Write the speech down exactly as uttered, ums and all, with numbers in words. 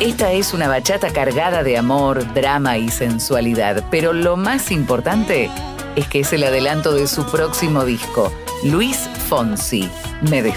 Esta es una bachata cargada de amor, drama y sensualidad, pero lo más importante es que es el adelanto de su próximo disco, Luis Fonsi, Me